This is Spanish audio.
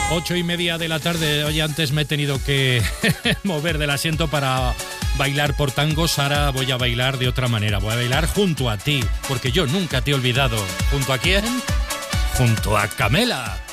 8:30 de la tarde. Hoy antes me he tenido que mover del asiento para bailar por tangos. Ahora voy a bailar de otra manera. Voy a bailar junto a ti, porque yo nunca te he olvidado. ¿Junto a quién? Junto a Camela.